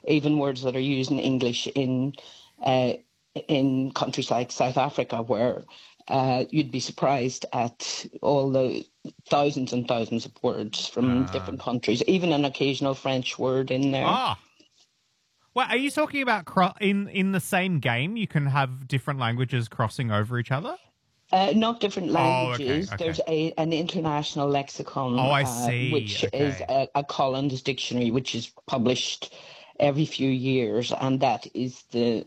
even words that are used in English in countries like South Africa, where you'd be surprised at all the thousands and thousands of words from different countries, even an occasional French word in there. Ah. Well, are you talking about in the same game you can have different languages crossing over each other? Not different languages. Oh, okay. There's an international lexicon, Oh, I see. which is Okay. a Collins dictionary, which is published every few years, and that is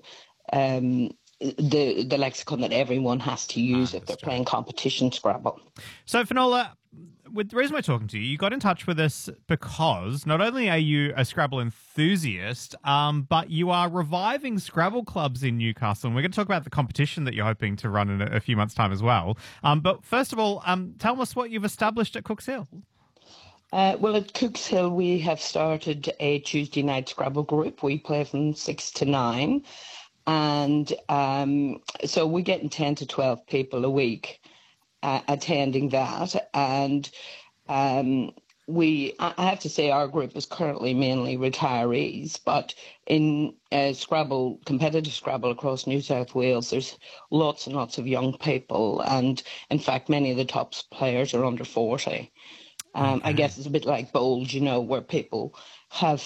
the lexicon that everyone has to use if they're Understood. playing competition Scrabble. So, Finola, with the reason we're talking to you, you got in touch with us because not only are you a Scrabble enthusiast, but you are reviving Scrabble clubs in Newcastle. And we're going to talk about the competition that you're hoping to run in a few months' time as well. But first of all, tell us what you've established at Cooks Hill. Well, at Cooks Hill, we have started a Tuesday night Scrabble group. We play from 6 to 9. And so we're getting 10 to 12 people a week attending that. And I have to say our group is currently mainly retirees, but in Scrabble, competitive Scrabble across New South Wales, there's lots and lots of young people. And in fact, many of the top players are under 40. Okay. I guess it's a bit like bowls, where people have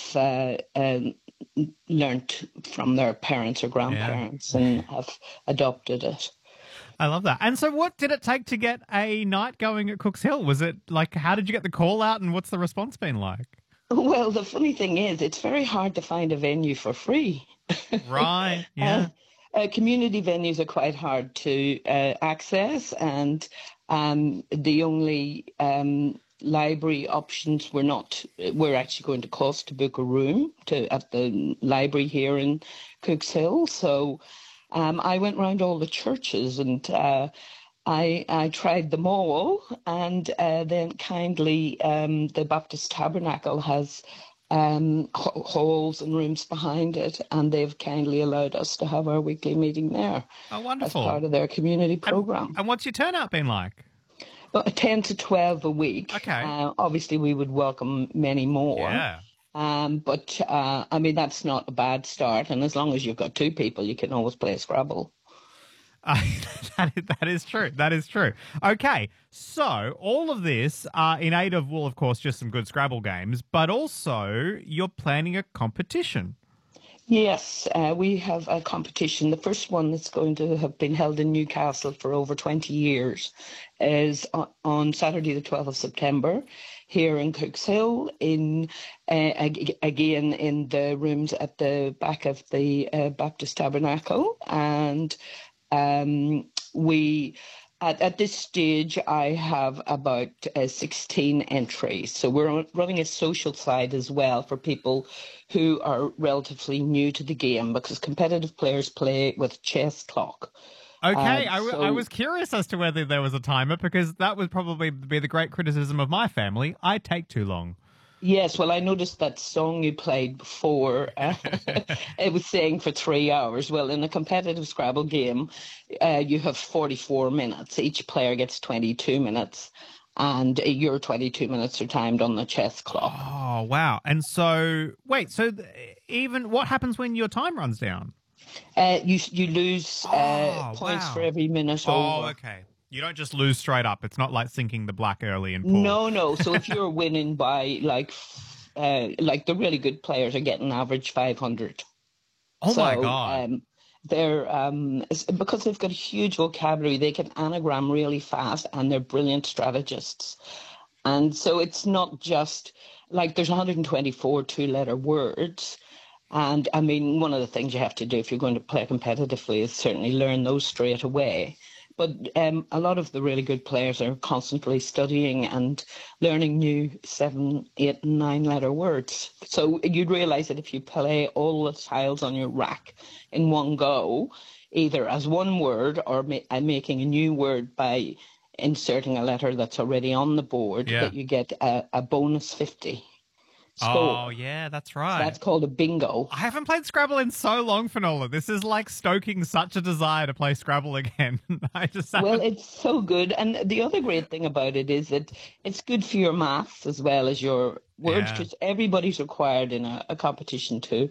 learnt from their parents or grandparents and have adopted it. I love that. And so what did it take to get a night going at Cooks Hill? Was it like, how did you get the call out and what's the response been like? Well, the funny thing is, it's very hard to find a venue for free. Right, yeah. Community venues are quite hard to access, and the only library options we're actually going to cost to book a room at the library here in Cooks Hill. So I went round all the churches and I tried them all, and then kindly the Baptist Tabernacle has halls and rooms behind it, and they've kindly allowed us to have our weekly meeting there. Oh, wonderful. As part of their community program. And what's your turnout been like? 10 to 12 a week. Okay. Obviously, we would welcome many more. Yeah. But I mean, that's not a bad start. And as long as you've got two people, you can always play Scrabble. That is true. That is true. Okay. So all of this in aid of, well, of course, just some good Scrabble games, but also you're planning a competition. Yes, we have a competition. The first one that's going to have been held in Newcastle for over 20 years is on Saturday, the 12th of September, here in Cooks Hill, again in the rooms at the back of the Baptist Tabernacle. And at this stage, I have about 16 entries. So we're running a social side as well for people who are relatively new to the game, because competitive players play with chess clock. Okay, I was curious as to whether there was a timer, because that would probably be the great criticism of my family. I take too long. Yes, well, I noticed that song you played before. It was saying for 3 hours. Well, in a competitive Scrabble game, you have 44 minutes. Each player gets 22 minutes, and your 22 minutes are timed on the chess clock. Oh, wow. And so, wait, so even what happens when your time runs down? You lose points for every minute over. Oh, okay. You don't just lose straight up. It's not like sinking the black early and poor. No. So if you're winning by like the really good players are getting average 500. My God. They're because they've got a huge vocabulary, they can anagram really fast, and they're brilliant strategists. And so it's not just like there's 124 two-letter words. And I mean, one of the things you have to do if you're going to play competitively is certainly learn those straight away. But a lot of the really good players are constantly studying and learning new 7, 8, and 9-letter words. So you'd realise that if you play all the tiles on your rack in one go, either as one word or making a new word by inserting a letter that's already on the board, that you get a bonus 50. Score. Oh, yeah, that's right. That's called a bingo. I haven't played Scrabble in so long, Finola. This is like stoking such a desire to play Scrabble again. Well, it's so good. And the other great thing about it is that it's good for your maths as well as your words, because everybody's required in a competition to